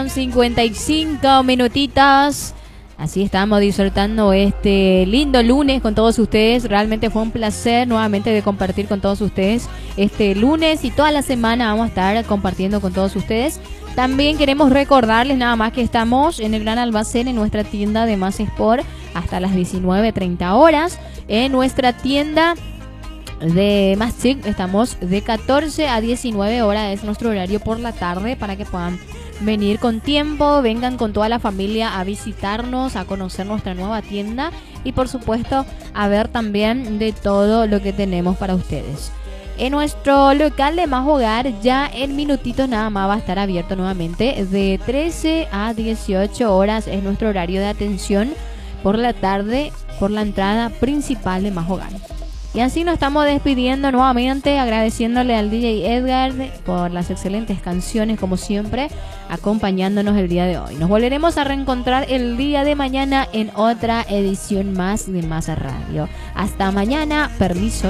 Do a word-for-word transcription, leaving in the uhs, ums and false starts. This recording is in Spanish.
con cincuenta y cinco minutitos. Así estamos disfrutando este lindo lunes con todos ustedes. Realmente fue un placer nuevamente de compartir con todos ustedes este lunes y toda la semana vamos a estar compartiendo con todos ustedes. También queremos recordarles nada más que estamos en el Gran Almacén en nuestra tienda de Más Sport hasta las diecinueve treinta horas. En nuestra tienda de Más Chic estamos de catorce a diecinueve horas, es nuestro horario por la tarde para que puedan venir con tiempo, vengan con toda la familia a visitarnos, a conocer nuestra nueva tienda y por supuesto a ver también de todo lo que tenemos para ustedes. En nuestro local de Más Hogar ya en minutitos nada más va a estar abierto nuevamente de trece a dieciocho horas, es nuestro horario de atención por la tarde por la entrada principal de Más Hogar. Y así nos estamos despidiendo nuevamente, agradeciéndole al D J Edgar por las excelentes canciones, como siempre, acompañándonos el día de hoy. Nos volveremos a reencontrar el día de mañana en otra edición más de Más Radio. Hasta mañana, permiso.